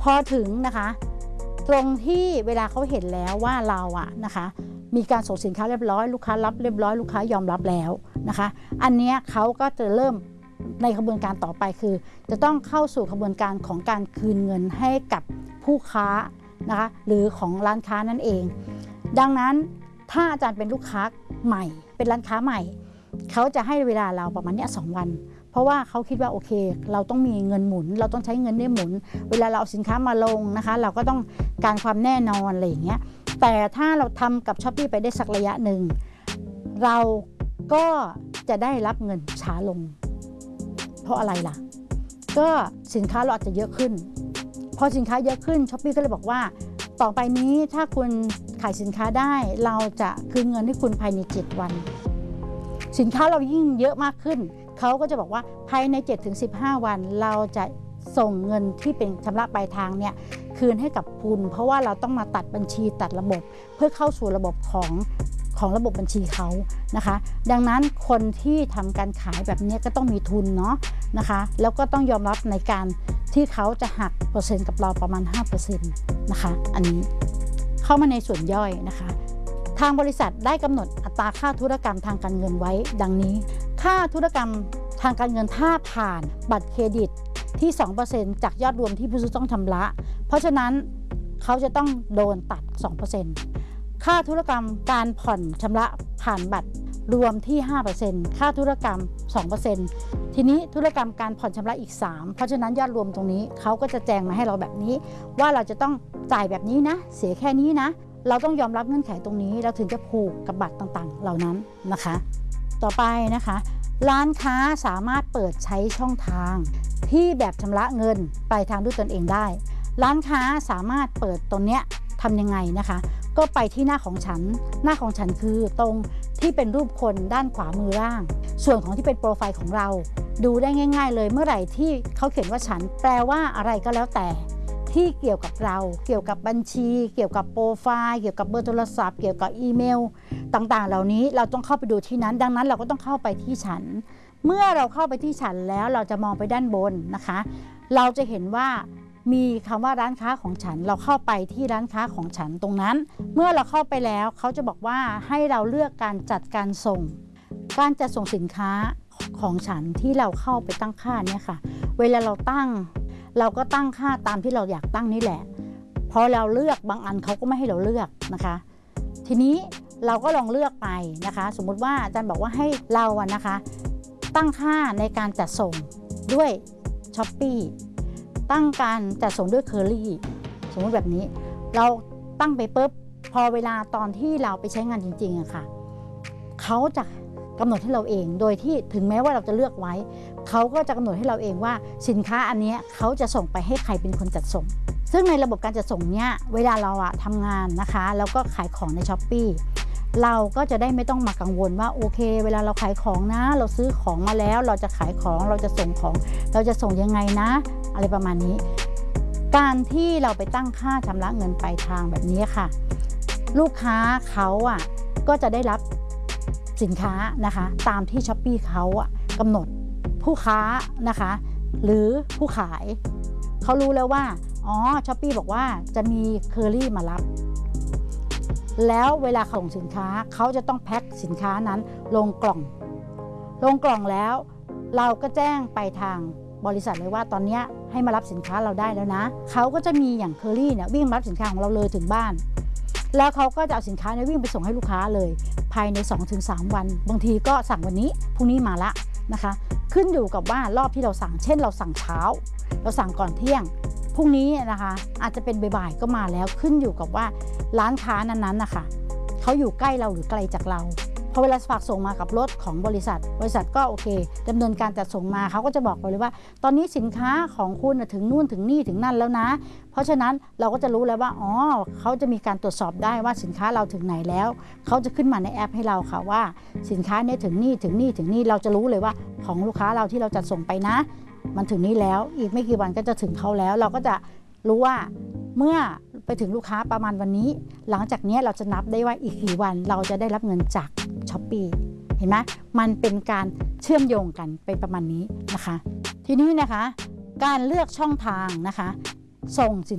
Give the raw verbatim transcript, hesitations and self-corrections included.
อถึงนะคะตรงที่เวลาเขาเห็นแล้วว่าเราอะนะคะมีการส่งสินค้าเรียบร้อยลูกค้ารับเรียบร้อยลูกค้ายอมรับแล้วนะคะอันนี้เขาก็จะเริ่มในกระบวนการต่อไปคือจะต้องเข้าสู่กระบวนการของการคืนเงินให้กับผู้ค้านะคะหรือของร้านค้านั่นเองดังนั้นถ้าอาจารย์เป็นลูกค้าใหม่เป็นร้านค้าใหม่เขาจะให้เวลาเราประมาณนี้สองวันเพราะว่าเขาคิดว่าโอเคเราต้องมีเงินหมุนเราต้องใช้เงินได้หมุนเวลาเราเอาสินค้ามาลงนะคะเราก็ต้องการความแน่นอนอะไรอย่างเงี้ยแต่ถ้าเราทำกับ Shopee ไปได้สักระยะหนึ่งเราก็จะได้รับเงินช้าลงเพราะอะไรล่ะก็สินค้าเราอาจจะเยอะขึ้นพอสินค้าเยอะขึ้น Shopee ก็เลยบอกว่าต่อไปนี้ถ้าคุณขายสินค้าได้เราจะคืนเงินให้คุณภายในเจ็ดวันสินค้าเรายิ่งเยอะมากขึ้นเขาก็จะบอกว่าภายใน เจ็ดถึงสิบห้า วันเราจะส่งเงินที่เป็นชำระปลายทางเนี่ยคืนให้กับคุณเพราะว่าเราต้องมาตัดบัญชีตัดระบบเพื่อเข้าสู่ระบบของของระบบบัญชีเขานะคะดังนั้นคนที่ทำการขายแบบนี้ก็ต้องมีทุนเนาะนะคะแล้วก็ต้องยอมรับในการที่เขาจะหักเปอร์เซ็นต์กับเราประมาณ ห้าเปอร์เซ็นต์ นะคะอันนี้เข้ามาในส่วนย่อยนะคะทางบริษัทได้กำหนดอัตราค่าธุรกรรมทางการเงินไว้ดังนี้ค่าธุรกรรมทางการเงินถ้าผ่านบัตรเครดิตที่ สองเปอร์เซ็นต์ จากยอดรวมที่ผู้ซื้อต้องชำระเพราะฉะนั้นเขาจะต้องโดนตัด สองเปอร์เซ็นต์ ค่าธุรกรรมการผ่อนชำระผ่านบัตรรวมที่ ห้าเปอร์เซ็นต์ ค่าธุรกรรม สองเปอร์เซ็นต์ ทีนี้ธุรกรรมการผ่อนชำระอีก สาม เพราะฉะนั้นยอดรวมตรงนี้เขาก็จะแจ้งมาให้เราแบบนี้ว่าเราจะต้องจ่ายแบบนี้นะเสียแค่นี้นะเราต้องยอมรับเงื่อนไขตรงนี้เราถึงจะผูกกับบัตรต่างๆเหล่านั้นนะคะต่อไปนะคะร้านค้าสามารถเปิดใช้ช่องทางที่แบบชำระเงินปลายทางด้วยตนเองได้ร้านค้าสามารถเปิดตรงเนี้ยทำยังไงนะคะก็ไปที่หน้าของฉันหน้าของฉันคือตรงที่เป็นรูปคนด้านขวามือล่างส่วนของที่เป็นโปรไฟล์ของเราดูได้ง่ายๆเลยเมื่อไหร่ที่เขาเขียนว่าฉันแปลว่าอะไรก็แล้วแต่ที่เกี่ยวกับเราเกี่ยวกับบัญชีเกี่ยวกับโปรไฟล์เกี่ยวกับเบอร์โทรศัพท์เกี่ยวกับอีเมลต่างๆเหล่านี้เราต้องเข้าไปดูที่นั้นดังนั้นเราก็ต้องเข้าไปที่ฉันเมื่อเราเข้าไปที่ฉันแล้วเราจะมองไปด้านบนนะคะเราจะเห็นว่ามีคำว่าร้านค้าของฉันเราเข้าไปที่ร้านค้าของฉันตรงนั้นเมื่อเราเข้าไปแล้วเขาจะบอกว่าให้เราเลือกการจัดการส่งการจัดส่งสินค้าของฉันที่เราเข้าไปตั้งค่าเนี่ยค่ะเวลาเราตั้งเราก็ตั้งค่าตามที่เราอยากตั้งนี่แหละพอเราเลือกบางอันเขาก็ไม่ให้เราเลือกนะคะทีนี้เราก็ลองเลือกไปนะคะสมมุติว่าอาจารย์บอกว่าให้เราอะนะคะตั้งค่าในการจัดส่งด้วย Shopee ตั้งการจัดส่งด้วย Curly สมมติแบบนี้เราตั้งไปปุ๊บพอเวลาตอนที่เราไปใช้งานจริงๆอะค่ะเขาจะกำหนดให้เราเองโดยที่ถึงแม้ว่าเราจะเลือกไว้เขาก็จะกำหนดให้เราเองว่าสินค้าอันนี้เขาจะส่งไปให้ใครเป็นคนจัดส่งซึ่งในระบบการจัดส่งเนี้ยเวลาเราอะทำงานนะคะแล้วก็ขายของใน Shopee เราก็จะได้ไม่ต้องมากังวลว่าโอเคเวลาเราขายของนะเราซื้อของมาแล้วเราจะขายของเราจะส่งของเราจะส่งยังไงนะอะไรประมาณนี้การที่เราไปตั้งค่าชำระเงินปลายทางแบบนี้ค่ะลูกค้าเขาอะก็จะได้รับสินค้านะคะตามที่ Shopee เขาอะกำหนดผู้ค้านะคะหรือผู้ขายเขารู้แล้วว่าอ๋อ Shopee บอกว่าจะมี Curly มารับแล้วเวลาส่งสินค้าเขาจะต้องแพ็คสินค้านั้นลงกล่องลงกล่องแล้วเราก็แจ้งไปทางบริษัทเลยว่าตอนนี้ให้มารับสินค้าเราได้แล้วนะเขาก็จะมีอย่าง Curly เนี่ยวิ่งมารับสินค้าของเราเลยถึงบ้านแล้วเขาก็จะเอาสินค้าเนี่ยวิ่งไปส่งให้ลูกค้าเลยภายใน สองถึงสาม วันบางทีก็สั่งวันนี้พรุ่งนี้มาละนะคะขึ้นอยู่กับว่ารอบที่เราสั่งเช่นเราสั่งเช้าเราสั่งก่อนเที่ยงพรุ่งนี้นะคะอาจจะเป็นบ่ายๆก็มาแล้วขึ้นอยู่กับว่าร้านค้านั้นๆนะคะเขาอยู่ใกล้เราหรือไกลจากเราพอเวลาฝากส่งมากับรถของบริษัทบริษัทก็โอเคดำเนินการจัดส่งมาเขาก็จะบอกเราเลยว่าตอนนี้สินค้าของคุณถึงนู่นถึงนี่ถึงนั่นแล้วนะเพราะฉะนั้นเราก็จะรู้แล้วว่าอ๋อเขาจะมีการตรวจสอบได้ว่าสินค้าเราถึงไหนแล้วเขาจะขึ้นมาในแอปให้เราค่ะว่าสินค้าเนี่ยถึงนี่ถึงนี่ถึงนี่เราจะรู้เลยว่าของลูกค้าเราที่เราจัดส่งไปนะมันถึงนี่แล้วอีกไม่กี่วันก็จะถึงเขาแล้วเราก็จะรู้ว่าเมื่อไปถึงลูกค้าประมาณวันนี้หลังจากนี้เราจะนับได้ว่าอีกกี่วันเราจะได้รับเงินจาก Shopee เห็นไหมมันเป็นการเชื่อมโยงกันไปประมาณนี้นะคะทีนี้นะคะการเลือกช่องทางนะคะส่งสิน